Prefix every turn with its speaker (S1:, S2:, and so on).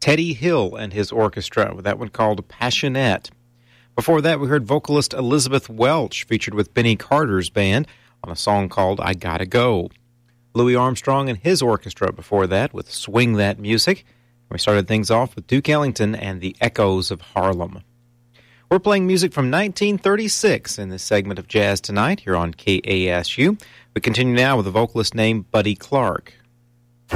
S1: Teddy Hill and his orchestra with that one called Passionette. Before that, we heard vocalist Elizabeth Welch featured with Benny Carter's band on a song called I Gotta Go. Louis Armstrong and his orchestra before that with Swing That Music. We started things off with Duke Ellington and the Echoes of Harlem. We're playing music from 1936 in this segment of Jazz Tonight here on KASU. We continue now with a vocalist named Buddy Clark.